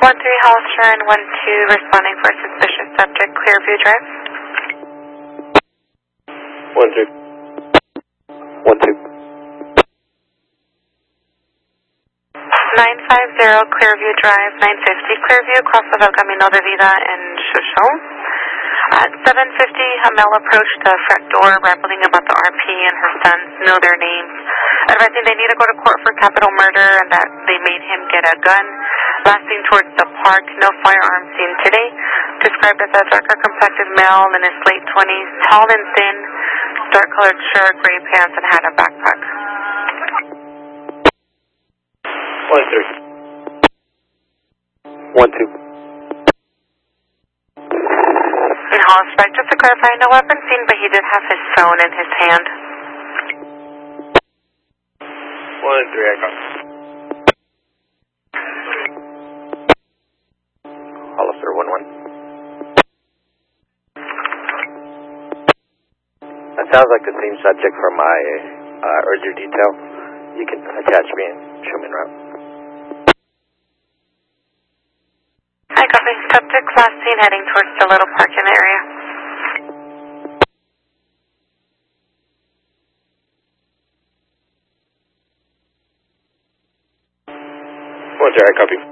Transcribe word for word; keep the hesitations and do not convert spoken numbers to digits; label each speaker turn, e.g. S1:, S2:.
S1: one three Hollister and one two responding for suspicious subject, Clearview Drive.
S2: one three. one two.
S1: nine five zero Clearview Drive, nine fifty Clearview, across of El Camino de Vida in Shoshone. At seven fifty, a male approached the front door, rambling about the R P and her sons know their names, advising they need to go to court for capital murder and that they made him get a gun. Lasting towards the park, no firearms seen today. Described as a darker complected male in his late twenties, tall and thin, dark colored shirt, gray pants, and had a backpack.
S2: one three. one two.
S1: And Hollister, just to clarify, no weapon seen, but he did have his phone in his hand.
S2: one three, I got it. Hollister one one. That sounds like the same subject from my uh, Urger detail. You can attach me and show me en route.
S1: I copy. Subject last seen heading towards the little park in the area.
S2: one three, I copy.